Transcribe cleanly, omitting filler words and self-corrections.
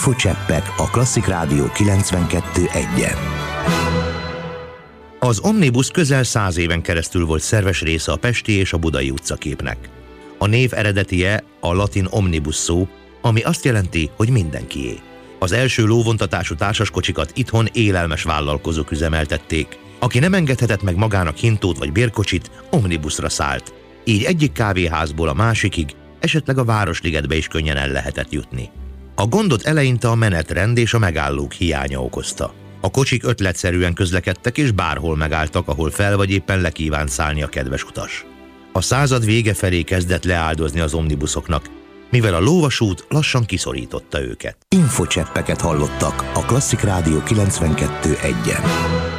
Infocseppek a Klasszik Rádió 92.1-en. Az Omnibus közel 100 éven keresztül volt szerves része a pesti és a budai utcaképnek. A név eredetie a latin omnibus szó, ami azt jelenti, hogy mindenkié. Az első lóvontatású társaskocsikat itthon élelmes vállalkozók üzemeltették. Aki nem engedhetett meg magának hintót vagy bérkocsit, omnibusra szállt. Így egyik kávéházból a másikig, esetleg a Városligetbe is könnyen el lehetett jutni. A gondot eleinte a menetrend és a megállók hiánya okozta. A kocsik ötletszerűen közlekedtek és bárhol megálltak, ahol fel vagy éppen le kívánt szállni a kedves utas. A század vége felé kezdett leáldozni az omnibuszoknak, mivel a lóvasút lassan kiszorította őket. Infocseppeket hallottak a Klasszik Rádió 92.1-en.